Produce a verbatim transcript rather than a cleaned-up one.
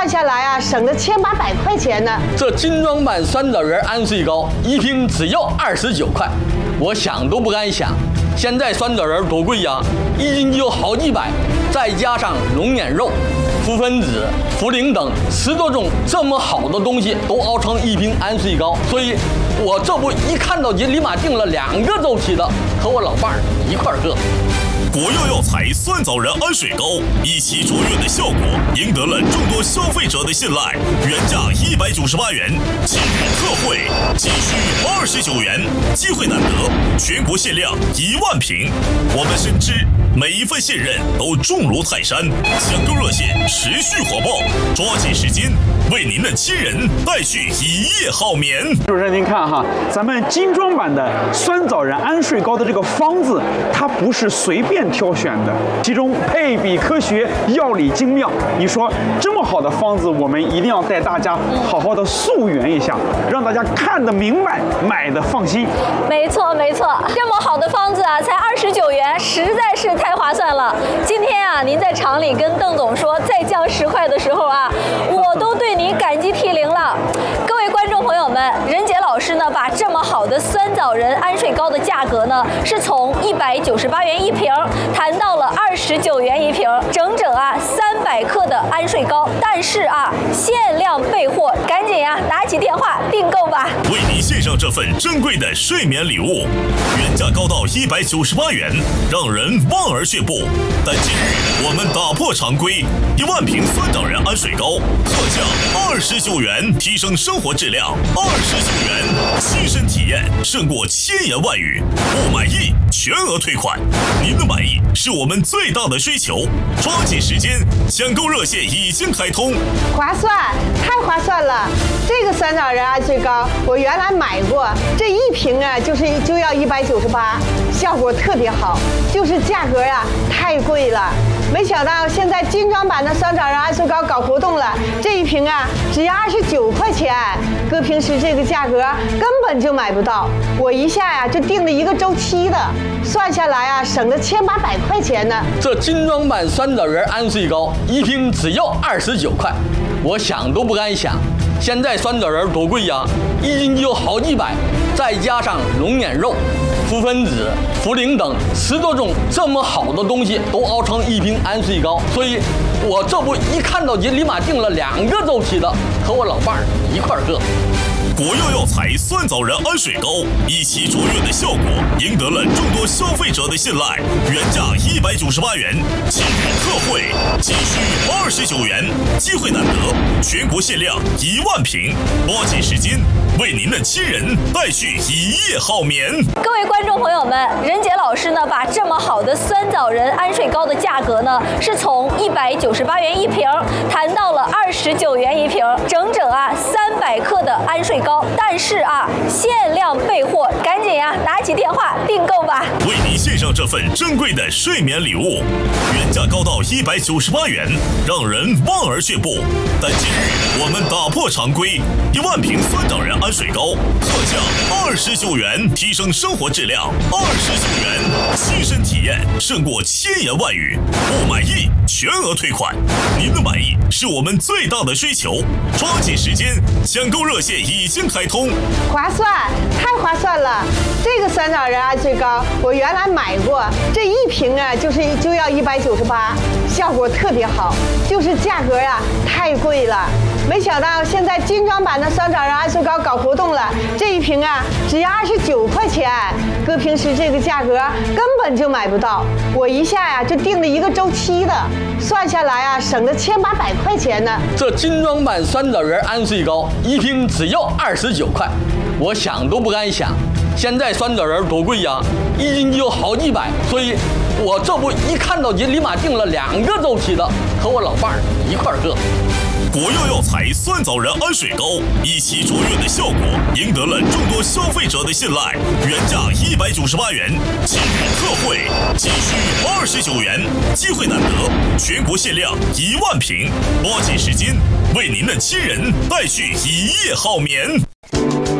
算下来啊，省了千八百块钱呢。 这精装版酸枣仁安睡糕一瓶只要二十九块，我想都不敢想。现在酸枣仁多贵呀，一斤就好几百，再加上龙眼肉、覆盆子、茯苓等十多种这么好的东西都熬成一瓶安睡糕，所以我这不一看到就立马订了两个周期的，和我老伴儿一块儿喝。 国药药材酸枣仁安睡糕一起卓越的效果，赢得了众多消费者的信赖。原价一百九十八元，今日特惠仅需二十九元，机会难得，全国限量一万瓶。我们深知每一份信任都重如泰山，抢购热线持续火爆，抓紧时间为您的亲人带去一夜好眠。 主持人，您看哈，咱们精装版的酸枣仁安睡糕的这个方子，它不是随便挑选的，其中配比科学，药理精妙。你说这么好的方子，我们一定要带大家好好的溯源一下，让大家看得明白，买的放心。 没错没错，这么好的方子啊，才二十九元，实在是太划算了。今天啊，您在厂里跟邓总说再降十块的时候啊，我都对您感激涕零了。各位观众朋友们，任杰老师呢，把这么好的酸枣仁安睡糕的价格呢，是从一百九十八元一瓶谈到了二十九元一瓶，整整啊三百克的安睡糕。但是啊，限量备货，赶紧啊拿起电话订购吧。 为您献上这份珍贵的睡眠礼物，原价高到一百九十八元，让人望而却步。但今日我们打破常规，一万瓶酸枣仁安睡糕特价二十九元，提升生活质量二十九元，亲身体验胜过千言万语。不满意全额退款，您的满意是我们最大的追求。抓紧时间，抢购热线已经开通。 划算，太划算了！这个酸枣仁安睡糕我原来买过，这一瓶啊就是就要一百九十八，效果特别好，就是价格啊太贵了。没想到现在精装版的酸枣仁安睡糕搞活动了，这一瓶啊只要二十九块钱，搁平时这个价格根本就买不到。我一下呀、啊、就订了一个周期的，算下来啊省了千八百块钱呢。 这精装版酸枣仁安睡糕一瓶只要二十九块，我想都不敢想。现在酸枣仁多贵呀，一斤就好几百，再加上龙眼肉、覆盆子、茯苓等十多种这么好的东西都熬成一瓶安睡糕，所以我这不一看到就立马订了两个周期的，和我老伴儿一块儿喝。 国药药材酸枣仁安睡糕一起卓越的效果，赢得了众多消费者的信赖。原价一百九十八元，今日特惠仅需二十九元，机会难得，全国限量一万瓶，抓紧时间为您的亲人带去一夜好眠。 各位观众朋友们，任杰老师呢，把这么好的酸枣仁安睡糕的价格呢，是从一百九十八元一瓶谈到了二十九元一瓶，整整啊三百克的安睡糕。但是啊，限量备货，赶紧啊拿起电话订购吧。 为您献上这份珍贵的睡眠礼物，原价高到一百九十八元，让人望而却步。但今日我们打破常规，一万瓶酸枣仁安睡糕特价二十九元，提升生活质量二十九元，亲身体验胜过千言万语。不满意全额退款，您的满意是我们最大的追求。抓紧时间，抢购热线已经开通。 划算，太划算了！这个酸枣仁安睡糕我原来买过，这一瓶啊就是就要一百九十八，效果特别好，就是价格呀、啊、太贵了。没想到现在精装版的酸枣仁安睡糕搞活动了，这一瓶啊只要二十九块钱，搁平时这个价格根本就买不到。我一下呀、啊、就订了一个周期的，算下来啊省了千八百块钱呢。 这精装版酸枣仁安睡糕一瓶只要二十九块，我想都不敢想。现在酸枣仁多贵呀，一斤就好几百，所以我这不一看到就立马订了两个周期的，和我老伴儿一块儿喝。 国药药材酸枣仁安睡糕一起卓越的效果，赢得了众多消费者的信赖。原价一百九十八元，今日特惠仅需二十九元，机会难得，全国限量一万瓶，抓紧时间为您的亲人带去一夜好眠。